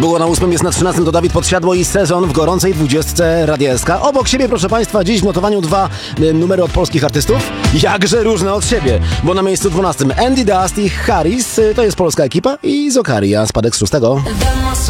było na 8, jest na 13, to Dawid Podsiadło i Sezon w gorącej 20 Radia SK. Obok siebie, proszę Państwa, dziś w notowaniu 2 numery od polskich artystów. Jakże różne od siebie, bo na miejscu 12 Andy Dust i Harris, to jest polska ekipa, i Zokari, a spadek z 6.